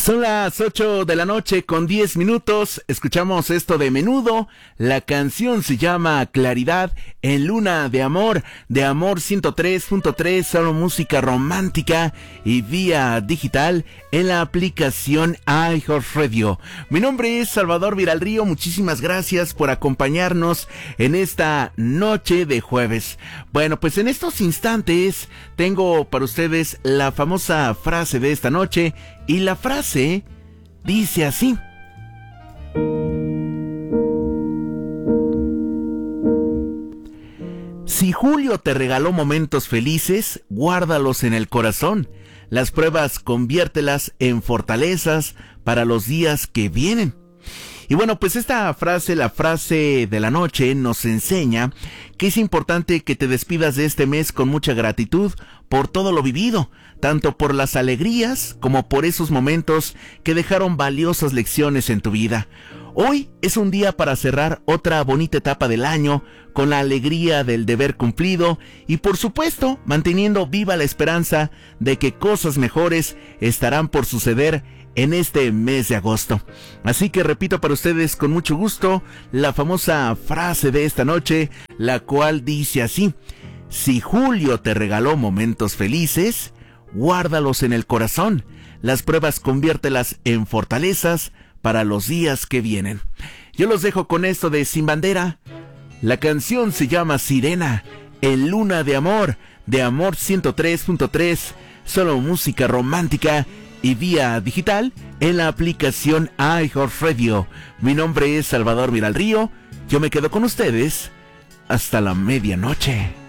Son las 8 de la noche con 10 minutos. Escuchamos esto de Menudo. La canción se llama Claridad en Luna de Amor 103.3, solo música romántica y vía digital en la aplicación iHeartRadio. Mi nombre es Salvador Viralrío. Muchísimas gracias por acompañarnos en esta noche de jueves. Bueno, pues en estos instantes tengo para ustedes la famosa frase de esta noche. Y la frase dice así: si Julio te regaló momentos felices, guárdalos en el corazón. Las pruebas conviértelas en fortalezas para los días que vienen. Y bueno, pues esta frase, la frase de la noche, nos enseña que es importante que te despidas de este mes con mucha gratitud por todo lo vivido, tanto por las alegrías como por esos momentos que dejaron valiosas lecciones en tu vida. Hoy es un día para cerrar otra bonita etapa del año con la alegría del deber cumplido y, por supuesto, manteniendo viva la esperanza de que cosas mejores estarán por suceder en este mes de agosto. Así que repito para ustedes con mucho gusto la famosa frase de esta noche, la cual dice así: si Julio te regaló momentos felices, guárdalos en el corazón. Las pruebas conviértelas en fortalezas para los días que vienen. Yo los dejo con esto de Sin Bandera. La canción se llama Sirena en Luna de Amor 103.3, solo música romántica y vía digital en la aplicación iHeartRadio. Mi nombre es Salvador Viralrío. Yo me quedo con ustedes hasta la medianoche.